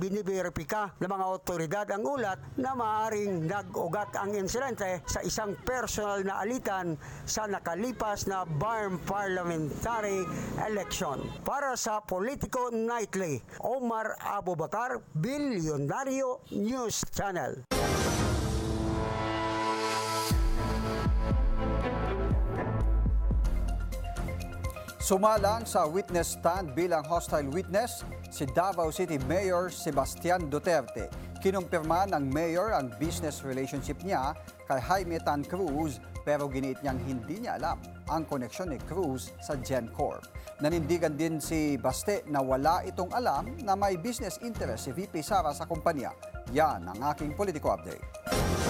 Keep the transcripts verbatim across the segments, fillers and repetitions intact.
Biniberipika ng mga otoridad ang ulat na maaaring nag-ugat ang insidente sa isang personal na alitan sa nakalipas na Barm Parliamentary Election. Para sa Politico Nightly, Omar Abubakar, Bilyonaryo News Channel. Sumalang sa witness stand bilang hostile witness si Davao City Mayor Sebastian Duterte. Kinumpirma ng mayor ang business relationship niya kay Jaime Tan Cruz pero giniit niyang hindi niya alam ang koneksyon ni Cruz sa GenCorp. Nanindigan din si Baste na wala itong alam na may business interest si V P Sara sa kumpanya. Yan ang aking Politico Update.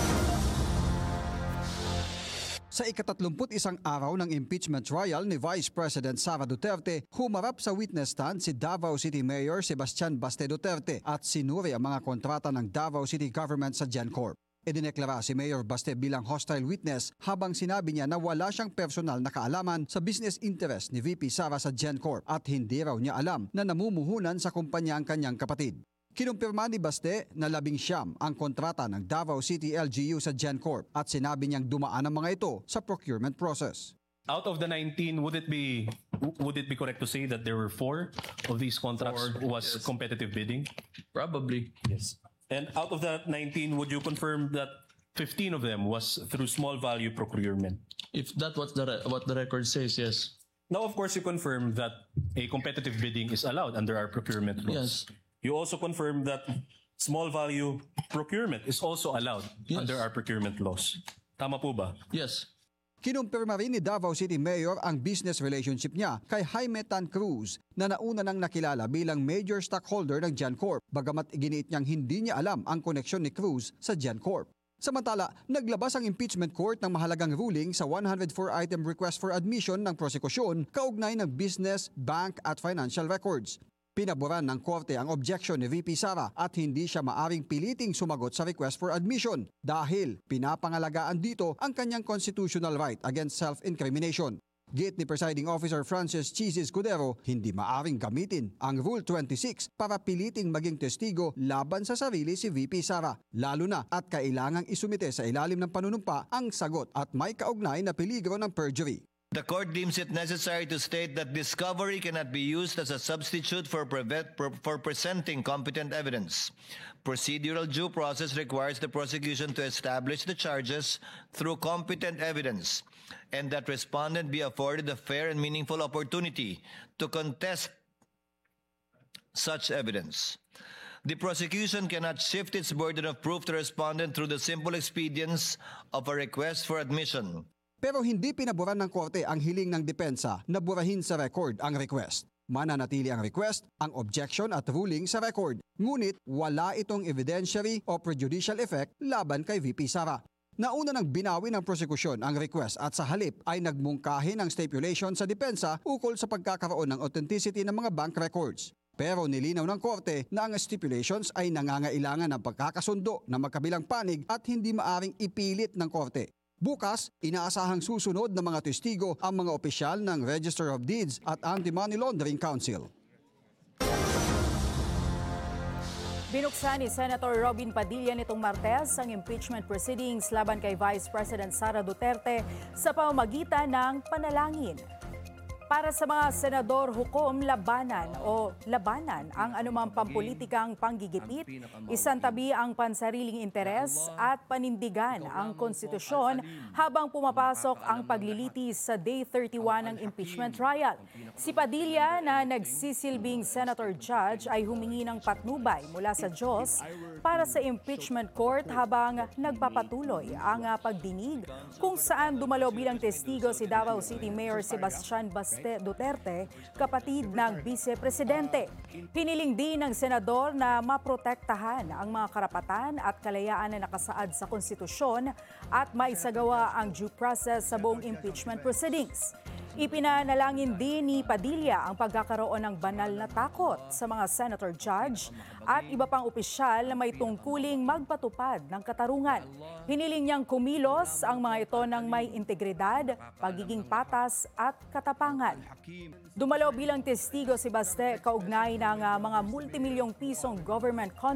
Sa ikatatlumput isang araw ng impeachment trial ni Vice President Sara Duterte, humarap sa witness stand si Davao City Mayor Sebastian Baste Duterte at sinuri ang mga kontrata ng Davao City Government sa GenCorp. Idineklara si Mayor Baste bilang hostile witness habang sinabi niya na wala siyang personal na kaalaman sa business interest ni V P Sara sa GenCorp at hindi raw niya alam na namumuhunan sa kumpanya ang kanyang kapatid. Kinumpirma ni Baste na labing siyam ang kontrata ng Davao City L G U sa GenCorp at sinabi niyang dumaan ang mga ito sa procurement process. Out of the nineteen, would it be would it be correct to say that there were four of these contracts Four, was yes. competitive bidding? Probably. Yes. And out of the nineteen, would you confirm that fifteen of them was through small value procurement? If that what the re- what the record says, yes. Now, of course, you confirm that a competitive bidding is allowed under our procurement laws. Yes. You also confirm that small value procurement is also allowed Yes. under our procurement laws. Tama po ba? Yes. Kinumpirma rin ni Davao City Mayor ang business relationship niya kay Jaime Tan Cruz na nauna nang nakilala bilang major stockholder ng GenCorp, bagamat iginiit niyang hindi niya alam ang koneksyon ni Cruz sa GenCorp. Samantala, naglabas ang impeachment court ng mahalagang ruling sa one hundred four item request for admission ng prosekusyon kaugnay ng business, bank at financial records. Pinaboran ng korte ang objection ni V P Sara at hindi siya maaring piliting sumagot sa request for admission dahil pinapangalagaan dito ang kanyang constitutional right against self-incrimination. Gate ni Presiding Officer Francis Chizzy Escudero, hindi maaring gamitin ang Rule twenty-six para piliting maging testigo laban sa sarili si V P Sara, lalo na at kailangang isumite sa ilalim ng panunumpa ang sagot at may kaugnay na peligro ng perjury. The court deems it necessary to state that discovery cannot be used as a substitute for, prevent, for presenting competent evidence. Procedural due process requires the prosecution to establish the charges through competent evidence, and that respondent be afforded a fair and meaningful opportunity to contest such evidence. The prosecution cannot shift its burden of proof to respondent through the simple expedients of a request for admission. Pero hindi pinaboran ng korte ang hiling ng depensa na burahin sa record ang request. Mananatili ang request, ang objection at ruling sa record. Ngunit wala itong evidentiary o prejudicial effect laban kay V P Sara. Nauna nang binawi ng prosekusyon ang request at sa halip ay nagmungkahi ng stipulation sa depensa ukol sa pagkakaroon ng authenticity ng mga bank records. Pero nilinaw ng korte na ang stipulations ay nangangailangan ng pagkakasundo ng magkabilang panig at hindi maaring ipilit ng korte. Bukas, inaasahang susunod ng mga testigo ang mga opisyal ng Register of Deeds at Anti-Money Laundering Council. Binuksan ni Senator Robin Padilla nitong Martes ang impeachment proceedings laban kay Vice President Sara Duterte sa pamamagitan ng panalangin. Para sa mga senador, hukom labanan o labanan ang anumang pampolitikang panggigipit, isantabi ang pansariling interes at panindigan ang konstitusyon habang pumapasok ang paglilitis sa Day thirty-one ng impeachment trial. Si Padilla na nagsisilbing Senator Judge ay humingi ng patnubay mula sa Diyos para sa impeachment court habang nagpapatuloy ang pagdinig kung saan dumalo bilang testigo si Davao City Mayor Sebastian Baste Duterte, kapatid ng Vice Presidente. Hiniling din ng senador na maprotektahan ang mga karapatan at kalayaan na nakasaad sa konstitusyon at maisagawa ang due process sa buong impeachment proceedings. Ipinanalangin din ni Padilla ang pagkakaroon ng banal na takot sa mga senator judge at iba pang opisyal na may tungkuling magpatupad ng katarungan. Hiniling niyang kumilos ang mga ito ng may integridad, pagiging patas at katapangan. Dumalo bilang testigo si Baste kaugnay ng uh, mga multimilyong pisong government contract